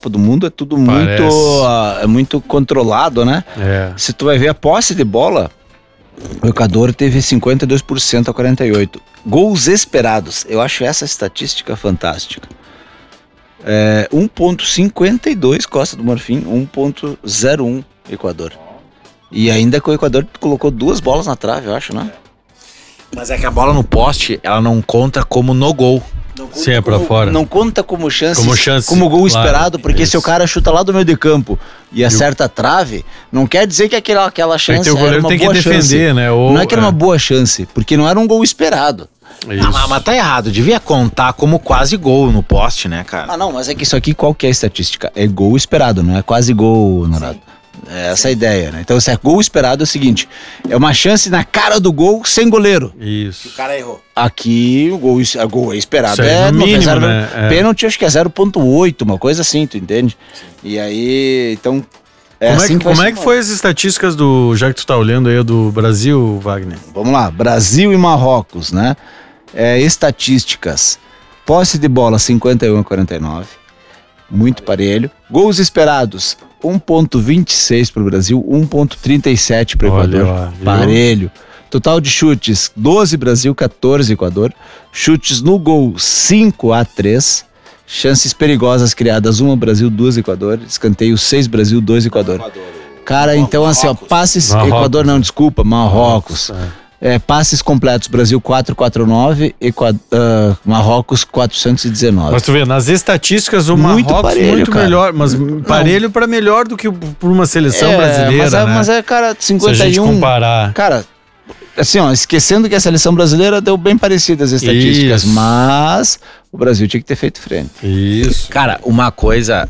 do Mundo é tudo muito controlado, né? Se tu vai ver a posse de bola, o Equador teve 52% a 48%. Gols esperados, eu acho essa estatística fantástica. 1.52 Costa do Marfim, 1.01 Equador. E ainda que o Equador colocou 2 bolas na trave, eu acho, né? Mas é que a bola no poste, ela não conta como no gol. Sim, é pra fora. Não conta como chance, como gol esperado, porque se o cara chuta lá do meio de campo e acerta a trave, não quer dizer que aquela chance era uma boa chance. O goleiro tem que defender, né? Não é que era uma boa chance, porque não era um gol esperado. Mas tá errado, devia contar como quase gol no poste, né, cara? Não, mas é que isso aqui, qual que é a estatística? É gol esperado, não é quase gol, Honorado. É essa a ideia, né? Então, se é gol esperado, é o seguinte: é uma chance na cara do gol sem goleiro. Isso. O cara errou. Aqui, o gol é esperado. No mínimo, né? Pênalti, acho que é 0.8, uma coisa assim, tu entende? E aí, então... Como é que foi as estatísticas já que tu tá olhando aí, do Brasil, Wagner? Vamos lá, Brasil e Marrocos, né? Estatísticas: posse de bola 51 a 49, muito parelho. Gols esperados 1.26 para o Brasil, 1.37 para o Equador, parelho. Total de chutes 12 Brasil, 14 Equador. Chutes no gol 5-3. Chances perigosas criadas 1 Brasil, 2 Equador. Escanteio 6 Brasil, 2 Equador. Cara, então assim, ó, passes Marrocos. Equador não, desculpa, Marrocos. Passes completos, Brasil 449, Marrocos 419. Mas tu vê, nas estatísticas o muito Marrocos parelho, muito cara. melhor, mas parelho para melhor do que por uma seleção brasileira, né? Mas cara, 51... Se a gente comparar... Cara, assim, ó, esquecendo que a seleção brasileira deu bem parecidas as estatísticas, mas o Brasil tinha que ter feito frente. Isso. Cara, uma coisa...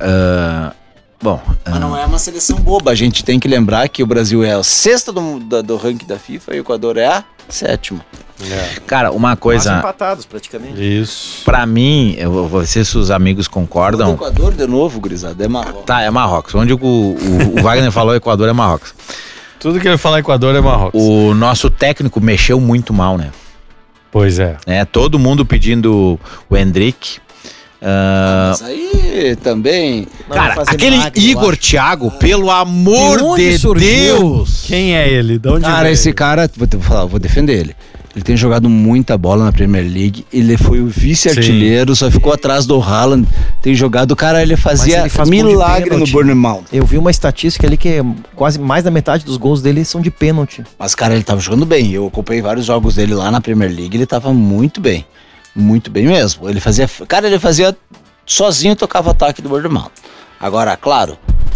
Mas não é uma seleção boba. A gente tem que lembrar que o Brasil é a 6ª do ranking da FIFA e o Equador é a 7ª. Cara, uma coisa... Quase empatados, praticamente. Isso. Pra mim, eu vou ver se os amigos concordam. O Equador, de novo, gurizada, é Marrocos. Tá, é Marrocos. Onde o Wagner falou Equador é Marrocos. Tudo que ele falar Equador é Marrocos. O nosso técnico mexeu muito mal, né? Pois é. Todo mundo pedindo o Endrick. Mas aí também... Cara, aquele Igor Thiago, pelo amor de Deus! Quem é ele? De onde Cara, esse cara, vou defender ele. Ele tem jogado muita bola na Premier League. Ele foi o vice-artilheiro, só ficou atrás do Haaland. Tem jogado, cara, ele fazia milagre no Bournemouth. Eu vi uma estatística ali que quase mais da metade dos gols dele são de pênalti. Mas, cara, ele tava jogando bem. Eu acompanhei vários jogos dele lá na Premier League. Ele tava muito bem. Muito bem mesmo. Ele fazia sozinho, tocava ataque do Bournemouth. Agora, claro,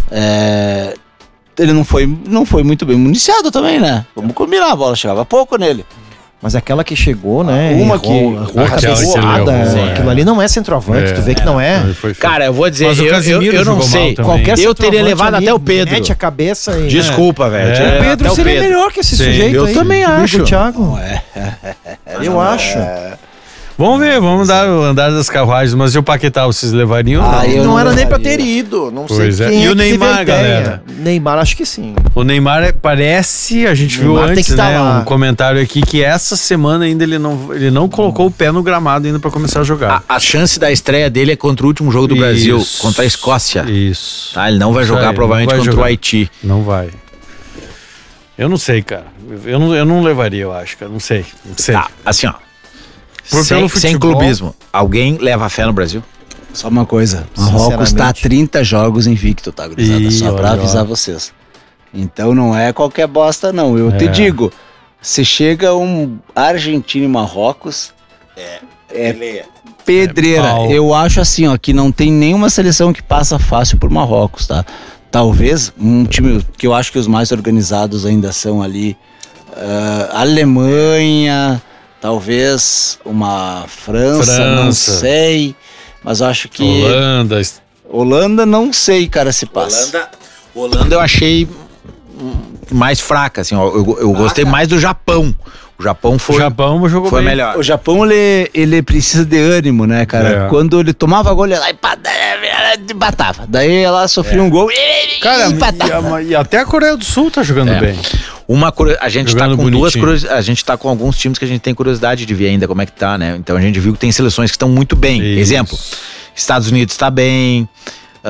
ele não foi muito bem municiado também, né? Vamos combinar, a bola chegava pouco nele. Mas aquela que chegou, né? Uma que cabeçada, aquilo ali não é centroavante, tu vê que não é. Cara, eu vou dizer, eu não sei. Eu teria levado até o Pedro. Mete a cabeça e... Desculpa, velho. O Pedro seria melhor que esse sujeito eu aí. Eu também acho. O Thiago. Eu acho. Vamos ver, vamos dar o andar das carruagens, mas e o Paquetá, vocês levariam? Não era nem pra ter ido, não pois sei quem E o Neymar, galera? Neymar, acho que sim. O Neymar parece, a gente viu antes, né, um comentário aqui, que essa semana ainda ele não colocou o pé no gramado ainda pra começar a jogar. A chance da estreia dele é contra o último jogo do Brasil, contra a Escócia. Isso. Tá, ele não vai jogar provavelmente contra o Haiti. Não vai. Eu não sei, cara. Eu não levaria, eu acho, cara. Não sei. Tá, assim, ó. Sem clubismo, alguém leva fé no Brasil? Só uma coisa, Marrocos tá 30 jogos invicto, tá, gurizada? Só pra avisar vocês. Então não é qualquer bosta, não. Eu te digo, se chega um Argentina e Marrocos, é pedreira. Eu acho assim, ó, que não tem nenhuma seleção que passa fácil por Marrocos, tá? Talvez um time que eu acho que os mais organizados ainda são ali, Alemanha... Talvez uma França, não sei, mas acho que... Holanda não sei, cara, se passa. Holanda eu achei mais fraca, assim, ó, eu gostei mais do Japão. O Japão jogou foi bem. melhor. O Japão, ele precisa de ânimo, né, cara? Quando ele tomava gol, ele ia lá e batava. Daí ela sofria um gol e até a Coreia do Sul tá jogando bem. A gente jogando tá com a gente tá com alguns times que a gente tem curiosidade de ver ainda como é que tá, né? Então a gente viu que tem seleções que estão muito bem. Isso. Exemplo, Estados Unidos tá bem,